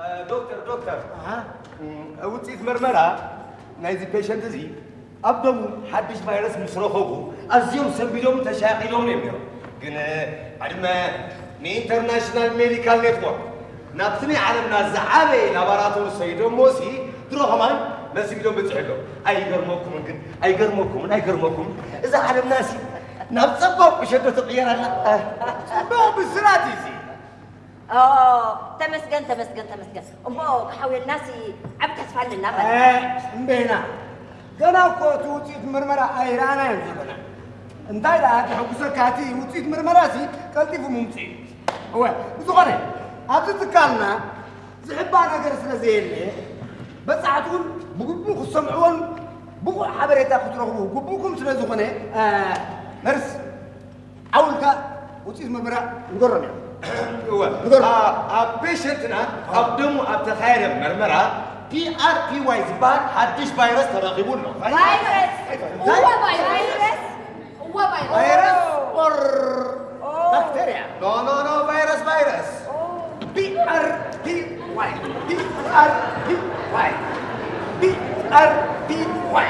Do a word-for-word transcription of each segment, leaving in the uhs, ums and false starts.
دكتور دكتور ها وتيت مرمرة نايزي بيشنت زي أبدو حدش فيروس مسروخه أزيوم سنبيلهم تشاقلهم نمير كنا علما ني انترناشنال ميديكال نتورك نبتني عالمنا الزعابي لابراتور سيدهم موسي تروحوا معي ناسي بدهم بتحلوا أي قرموكم ممكن أي قرموكم أي قرموكم إذا علم ناسي نبتصبوا بشدة الطيارة لا صبوا بالسراتيزي اه تمسكن تمسكن تمسكن امبو حاول الناس عم تسفل لنا اه مبينا كنا كو توتيت مرمرة ايرانا ينزلنا انتاي لا تحقق كاتي وتيت مرمراسي قلتي في ممتي هو زغني هذا تكالنا زحبانا قرسنا زين بس عتون بقولكم سمعون بقول حبريتا خطروا بقولكم سنة زغني اه نرس عولك وتيت مرمرة نقرم يعني هو ا بيشنتنا ابدم ابتخير مرمرة بي ار بي واي زبان حدش فيروس تراقبون له فيروس هو فيروس هو فيروس اور بكتيريا نو نو نو فيروس فيروس بي ار بي واي بي ار بي واي بي ار بي واي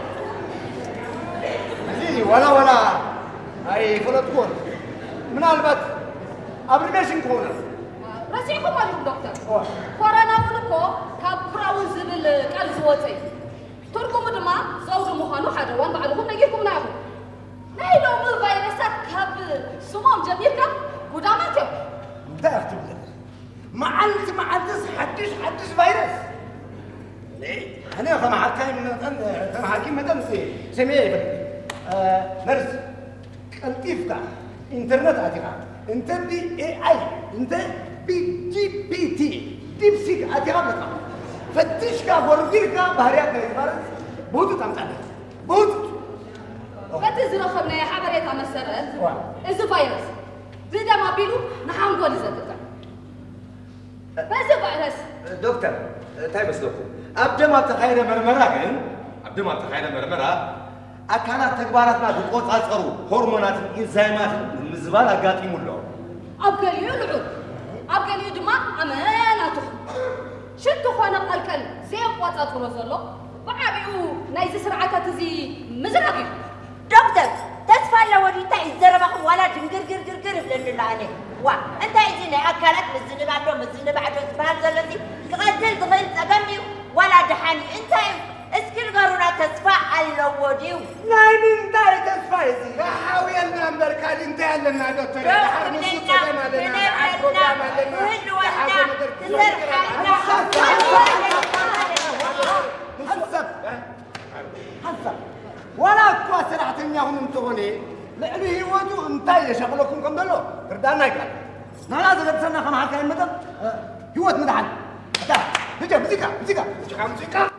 زي ولا ولا هاي فلا تكون من البت ابريميشن كونا راسيكم مالكم دكتور كورونا ونكو كاب كراوز بالقال زوتي تركم دما زود مخانو حدا وان بعدكم نجيكم نابو ناي لو مو فيروسات كاب سموم جميلكم قداماتكم انت اختي ما انت ما عندس حدش حدش فيروس ليه انا كما حكي من كما حكي مدام سي سميه نرس الكيف انترنت عتيقه انت بي اي اي انت بي جي بي تي ديب سيك اتيابلك فتش كا ورفير كا بهريات كيفارس بوت تمتعد بوت فتزرو خبنا يا حبريتا مسرت اذا فيروس زيدا ما بيلو نحن نقول زدك بس فيروس دكتور طيب بس دكتور ابدا ما تخيل مرمرة كن ابدا ما تخيل مرمرة أكانت تكباراتنا تقوت أصغروا هرمونات إنزيمات الزبالة قاتي مولو أبقى يلعب أبقى يدمع أمانته شدوا خوانا الكل زي قوات رسولو وعبيو نايز سرعة تزي مزرقي دكتور تسفل لو ريتا يزربخ ولا دنقر قر قر قر لأن الله عليك وا أنت عايزين أكلت مزن بعده مزن بعده تبان زلتي قتل تغير تقمي ولا دحاني أنت اسكن قرونا تسفع اللوديو نايمين داي تسفع يزي حاوي لنا مركال انت لنا دكتور روح مننا مننا وهلو ونا تسرحنا حسب حسب ولا كوا سرعتني هم انتوني لأنه هو انتاي شغلكم كم دلو كردانا كان نالا زغت سنة خم حكاين مدام هو مدحن هذا بيجا بيجا بيجا بيجا بيجا